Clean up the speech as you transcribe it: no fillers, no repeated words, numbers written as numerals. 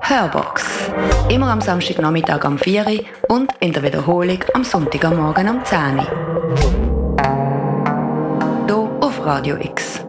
Hörbox. Immer am Samstagnachmittag am 4 Uhr und in der Wiederholung am Sonntagmorgen am 10 Uhr. Hier auf Radio X.